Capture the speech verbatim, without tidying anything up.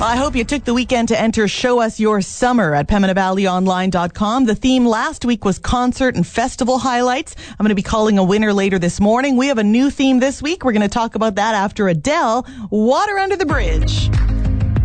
I hope you took the weekend to enter Show Us Your Summer at Pembina Valley Online dot com. The theme last week was concert and festival highlights. I'm going to be calling a winner later this morning. We have a new theme this week. We're going to talk about that after Adele, Water Under the Bridge.